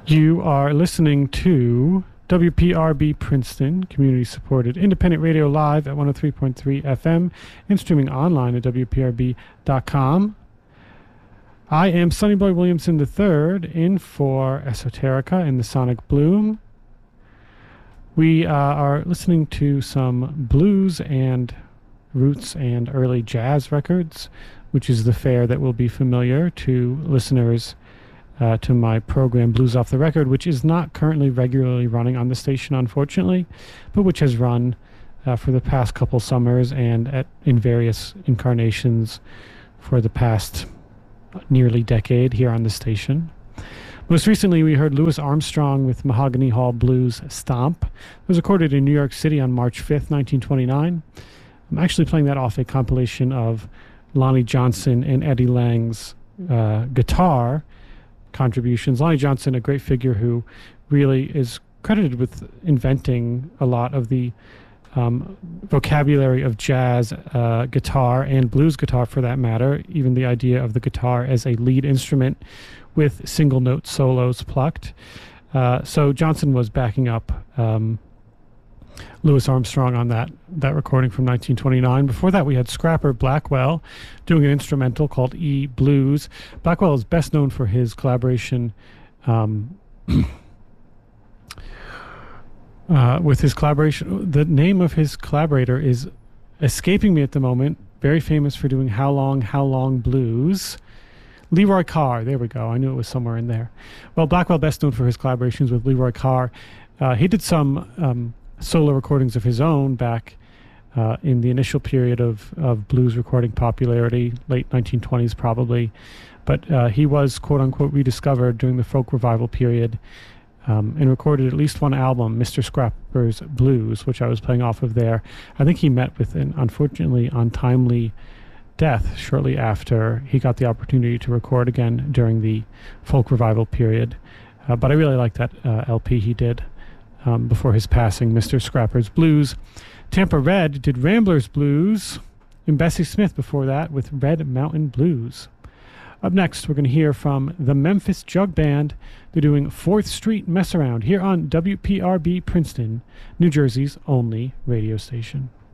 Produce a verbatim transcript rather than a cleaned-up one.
You are listening to W P R B Princeton, community-supported independent radio, live at one oh three point three F M and streaming online at W P R B dot com. I am Sonny Boy Williamson the third, in for Esoterica in the Sonic Bloom. We uh, are listening to some blues and roots and early jazz records, which is the fare that will be familiar to listeners Uh, to my program Blues Off the Record, which is not currently regularly running on the station, unfortunately, but which has run uh, for the past couple summers and at in various incarnations for the past nearly decade here on the station. Most recently, we heard Louis Armstrong with Mahogany Hall Blues Stomp. It was recorded in New York City on March fifth, nineteen twenty-nine. I'm actually playing that off a compilation of Lonnie Johnson and Eddie Lang's uh, guitar contributions. Lonnie Johnson, a great figure who really is credited with inventing a lot of the um, vocabulary of jazz uh, guitar and blues guitar, for that matter, even the idea of the guitar as a lead instrument with single note solos plucked. Uh, so Johnson was backing up um, Louis Armstrong on that that recording from nineteen twenty-nine. Before that, we had Scrapper Blackwell doing an instrumental called E Blues. Blackwell is best known for his collaboration um, uh, with his collaboration. The name of his collaborator is escaping me at the moment. Very famous for doing How Long, How Long Blues. Leroy Carr. There we go. I knew it was somewhere in there. Well, Blackwell best known for his collaborations with Leroy Carr. Uh, he did some Um, solo recordings of his own back uh, in the initial period of, of blues recording popularity, late nineteen twenties probably. But uh, he was, quote-unquote, rediscovered during the folk revival period um, and recorded at least one album, Mister Scrapper's Blues, which I was playing off of there. I think he met with an unfortunately untimely death shortly after he got the opportunity to record again during the folk revival period. Uh, but I really like that uh, L P he did Um, before his passing, Mister Scrapper's Blues. Tampa Red did Rambler's Blues, and Bessie Smith before that with Red Mountain Blues. Up next, we're going to hear from the Memphis Jug Band. They're doing fourth Street Mess Around here on W P R B Princeton, New Jersey's only radio station.